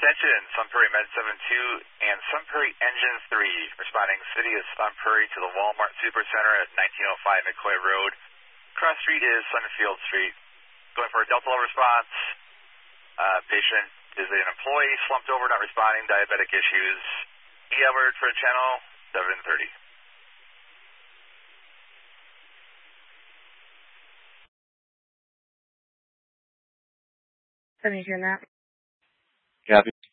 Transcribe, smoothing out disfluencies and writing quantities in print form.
attention, Sun Prairie Med 72 and Sun Prairie Engine 3, responding City of Sun Prairie to the Walmart Supercenter at 1905 McCoy Road. Cross street is Sunfield Street. Going for a Delta level response. Patient is an employee, slumped over, not responding, diabetic issues. Edward for channel 730. Can you hear that? Copy.